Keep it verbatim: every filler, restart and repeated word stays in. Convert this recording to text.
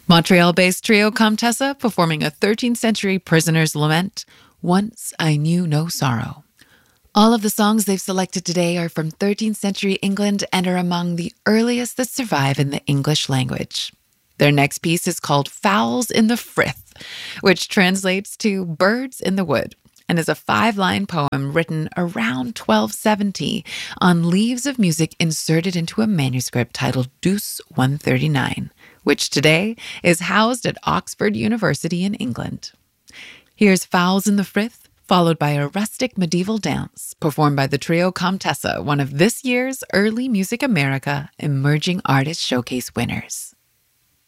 Montreal-based trio Comtessa performing a thirteenth century prisoner's lament, Once I Knew No Sorrow. All of the songs they've selected today are from thirteenth century England and are among the earliest that survive in the English language. Their next piece is called Fowls in the Frith, which translates to Birds in the Wood, and is a five-line poem written around twelve seventy on leaves of music inserted into a manuscript titled Douce one thirty-nine, which today is housed at Oxford University in England. Here's Fowls in the Frith, followed by a rustic medieval dance performed by the trio Comtessa, one of this year's Early Music America Emerging Artist Showcase winners.